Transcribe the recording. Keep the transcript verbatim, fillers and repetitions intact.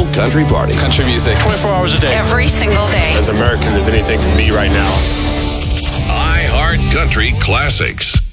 country party. Country music. twenty-four hours a day. Every single day. As American as anything to me right now. iHeart Country Classics.